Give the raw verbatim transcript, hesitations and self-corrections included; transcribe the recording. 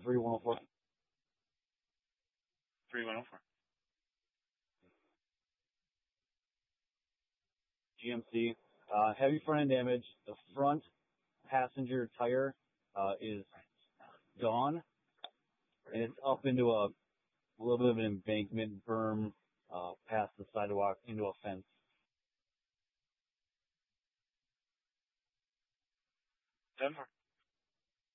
three one oh four. three one oh four. G M C. Uh, heavy front end damage. The front passenger tire uh, is gone, and it's up into a, a little bit of an embankment berm uh, past the sidewalk into a fence. ten four.